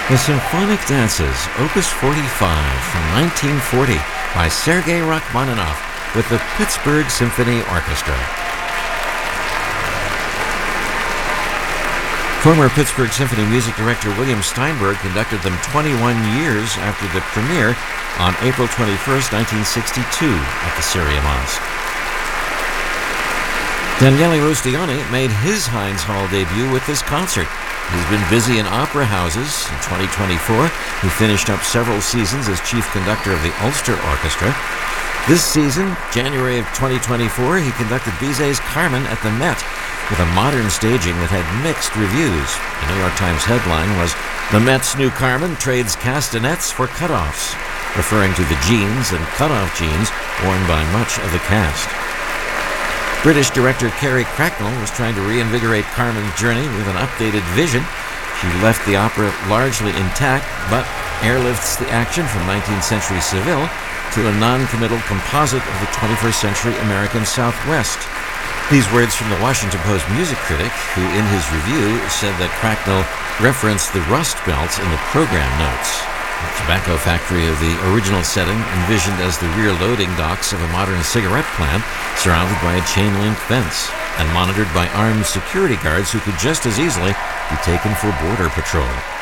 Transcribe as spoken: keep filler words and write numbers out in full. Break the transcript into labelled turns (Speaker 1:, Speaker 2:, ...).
Speaker 1: The Symphonic Dances, Opus forty-five from nineteen forty by Sergei Rachmaninoff with the Pittsburgh Symphony Orchestra. Former Pittsburgh Symphony music director William Steinberg conducted them twenty-one years after the premiere on April twenty-first, nineteen sixty-two at the Syria Daniele Rustioni made his Heinz Hall debut with this concert. He's been busy in opera houses. In twenty twenty-four, he finished up several seasons as chief conductor of the Ulster Orchestra. This season, January of twenty twenty-four, he conducted Bizet's Carmen at the Met with a modern staging that had mixed reviews. The New York Times headline was, "The Met's new Carmen trades castanets for cutoffs," referring to the jeans and cutoff jeans worn by much of the cast. British director Kerry Cracknell was trying to reinvigorate Carmen's journey with an updated vision. She left the opera largely intact, but airlifts the action from nineteenth century Seville to a non-committal composite of the twenty-first century American Southwest. These words from the Washington Post music critic, who in his review said that Cracknell referenced the rust belts in the program notes. The tobacco factory of the original setting, envisioned as the rear loading docks of a modern cigarette plant, surrounded by a chain-link fence, and monitored by armed security guards who could just as easily be taken for border patrol.